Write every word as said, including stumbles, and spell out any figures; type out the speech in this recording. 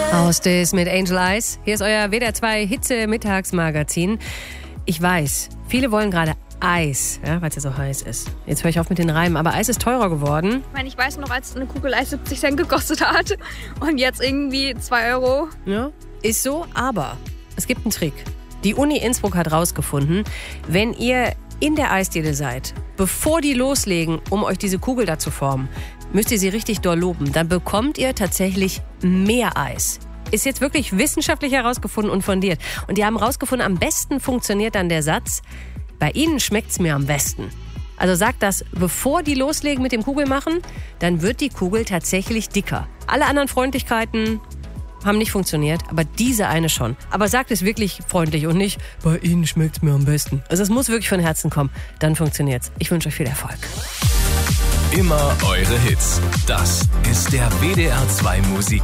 Aus des mit Angel Eyes. Hier ist euer W D R zwei Hitze-Mittagsmagazin. Ich weiß, viele wollen gerade Eis, ja, weil es ja so heiß ist. Jetzt höre ich auf mit den Reimen, aber Eis ist teurer geworden. Ich meine, ich weiß noch, als eine Kugel Eis siebzig Cent gekostet hat und jetzt irgendwie zwei Euro. Ja, ist so, aber es gibt einen Trick. Die Uni Innsbruck hat rausgefunden, wenn ihr in der Eisdiele seid, bevor die loslegen, um euch diese Kugel da zu formen, müsst ihr sie richtig doll loben. Dann bekommt ihr tatsächlich mehr Eis. Ist jetzt wirklich wissenschaftlich herausgefunden und fundiert. Und die haben herausgefunden, am besten funktioniert dann der Satz, bei ihnen schmeckt's mir am besten. Also sagt das, bevor die loslegen mit dem Kugelmachen, dann wird die Kugel tatsächlich dicker. Alle anderen Freundlichkeiten haben nicht funktioniert, aber diese eine schon. Aber sagt es wirklich freundlich und nicht, bei ihnen schmeckt's mir am besten. Also es muss wirklich von Herzen kommen, dann funktioniert's. Ich wünsche euch viel Erfolg. Immer eure Hits. Das ist der W D R zwei Musik.